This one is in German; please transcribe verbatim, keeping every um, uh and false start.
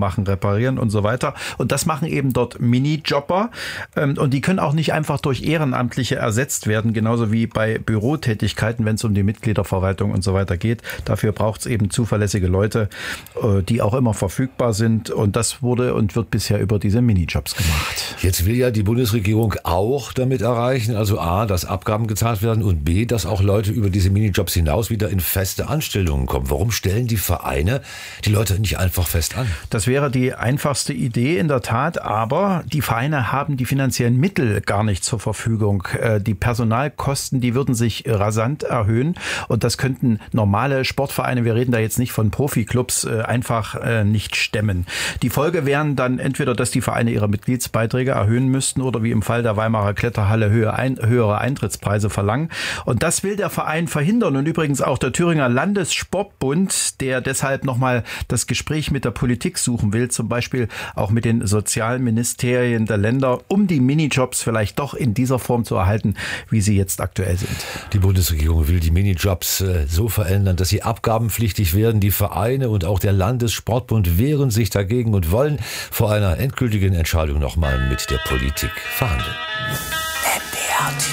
machen, reparieren und so weiter. Und das machen eben dort Minijobber. Und die können auch nicht einfach durch Ehrenamtliche ersetzt werden, genauso wie bei Bürotätigkeiten, wenn es um die Mitgliederverwaltung und so weiter geht. Dafür braucht es eben zuverlässige Leute, die auch immer verfügbar sind. Und das wurde und wird bisher über diese Minijobs gemacht. Jetzt will ja die Bundesregierung auch damit erreichen, also A, dass Abgaben gezahlt werden und B, dass auch Leute über diese Minijobs hinaus wieder in feste Anstellungen kommen. Warum stellen die Vereine die Leute nicht einfach fest an? Das wäre die einfachste Idee in der Tat, aber die Vereine haben die finanziellen Mittel gar nicht zur Verfügung. Die Personalkosten, die würden sich rasant erhöhen und das könnten normale Sportvereine, wir reden da jetzt nicht von Profiklubs, einfach nicht stemmen. Die Folge wären dann entweder, dass die Vereine ihre Mitgliedsbeiträge erhöhen müssten oder wie im Fall der Weimarer Kletterhalle höhere, ein, höhere Eintrittspreise verlangen. Und das will der Verein verhindern und übrigens auch der Thüringer Landessportbund, der deshalb nochmal das Gespräch mit der Politik suchen will, zum Beispiel auch mit den Sozialministerien der Länder, um die Minijobs vielleicht doch in dieser Form zu erhalten, wie sie jetzt aktuell sind. Die Bundesregierung will die Minijobs so verändern, dass sie abgabenpflichtig werden. Die Vereine und auch der Landessportbund wehren sich dagegen und wollen vor einer endgültigen Entscheidung nochmal mit der Politik verhandeln.